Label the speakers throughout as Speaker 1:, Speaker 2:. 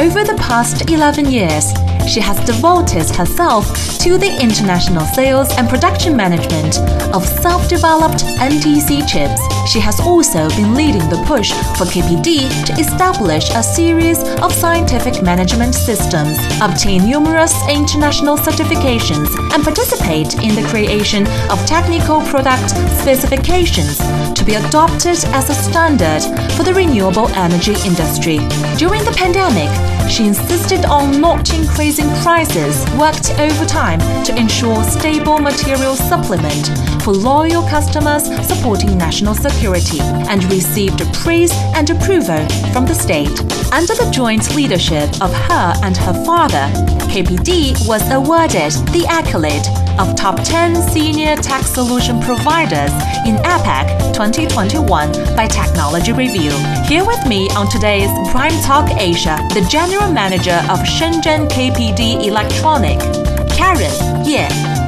Speaker 1: Over the past 11 years, she has devoted herself to the international sales and production management of self-developed NTC chips. She has also been leading the push for KPD to establish a series of scientific management systems, obtain numerous international certifications, and participate in the creation of technical product specifications to be adopted as a standard for the renewable energy industry. During the pandemic, she insisted on not increasing prices, worked overtime to ensure stable material supplement for loyal customers supporting national security, and received praise and approval from the state. Under the joint leadership of her and her father, KPD was awarded the accolade of Top 10 Senior Tech Solution Providers in APEC 2021 by Technology Review. Here with me on today's Prime Talk Asia, the General Manager of Shenzhen KPD Electronic, Karen Ye.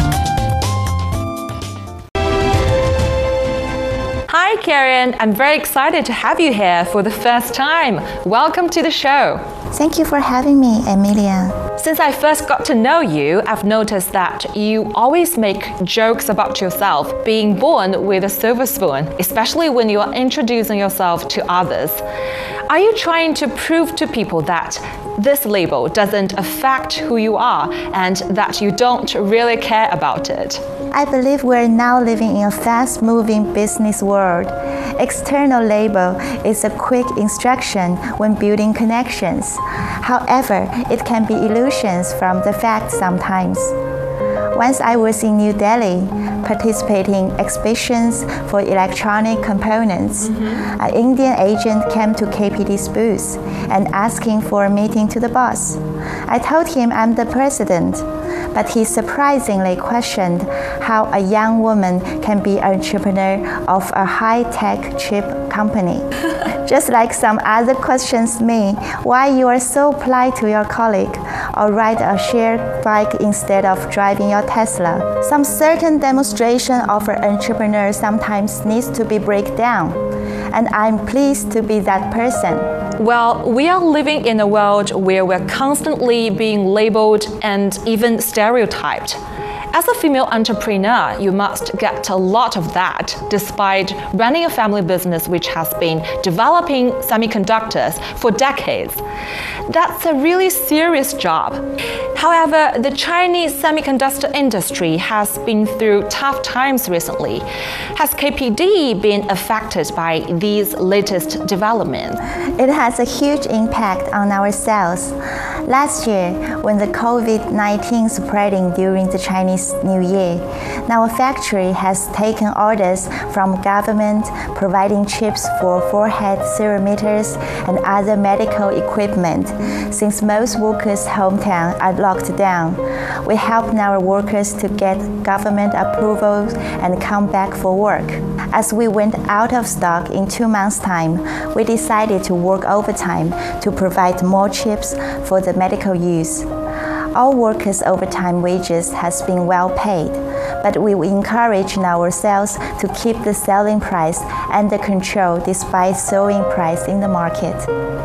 Speaker 1: Hi Karen, I'm very excited to have you here for the first time. Welcome to the show.
Speaker 2: Thank you for having me, Emilia.
Speaker 1: Since I first got to know you, I've noticed that you always make jokes about yourself being born with a silver spoon, especially when you are introducing yourself to others. Are you trying to prove to people that this label doesn't affect who you are and that you don't really care about it?
Speaker 2: I believe we're now living in a fast-moving business world. External label is a quick instruction when building connections. However, it can be illusions from the fact sometimes. Once I was in New Delhi, participating exhibitions for electronic components. An Indian agent came to KPD's booth and asking for a meeting to the boss. I told him I'm the president, but he surprisingly questioned how a young woman can be an entrepreneur of a high-tech chip company. Just like some other questions me, why you are so polite to your colleague, or ride a shared bike instead of driving your Tesla. Some certain demonstration of an entrepreneur sometimes needs to be break down, and I'm pleased to be that person.
Speaker 1: Well, we are living in a world where we're constantly being labeled and even stereotyped. As a female entrepreneur, you must get a lot of that, despite running a family business which has been developing semiconductors for decades. That's a really serious job. However, the Chinese semiconductor industry has been through tough times recently. Has KPD been affected by these latest developments?
Speaker 2: It has a huge impact on our sales. Last year, when the COVID-19 spreading during the Chinese New Year, our factory has taken orders from government providing chips for forehead thermometers and other medical equipment. Since most workers' hometowns are locked down, we helped our workers to get government approvals and come back for work. As we went out of stock in 2 months' time, we decided to work overtime to provide more chips for the medical use. All workers' overtime wages has been well paid, but we encourage our sales to keep the selling price under control despite soaring price in the market.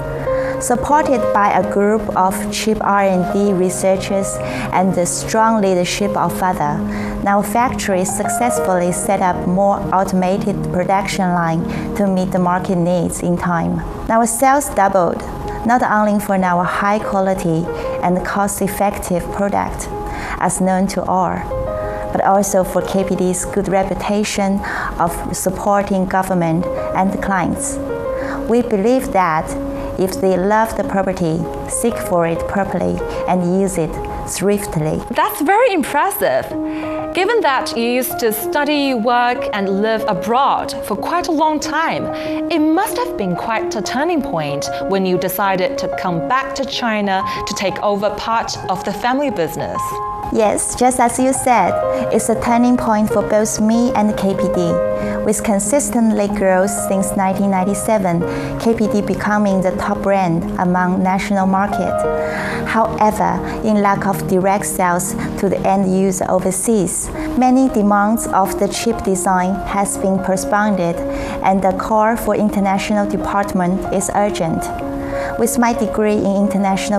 Speaker 2: Supported by a group of chip R&D researchers and the strong leadership of father, our factory successfully set up more automated production line to meet the market needs in time. Our sales doubled, not only for our high quality and cost-effective product, as known to all, but also for KPD's good reputation of supporting government and clients. We believe that if they love the property, seek for it properly, and use it thriftily.
Speaker 1: That's very impressive. Given that you used to study, work, and live abroad for quite a long time, it must have been quite a turning point when you decided to come back to China to take over part of the family business.
Speaker 2: Yes, just as you said, it's a turning point for both me and KPD. With consistently growth since 1997, KPD becoming the top brand among national market. However, in lack of direct sales to the end user overseas, many demands of the chip design has been postponed, and the call for international department is urgent. With my degree in international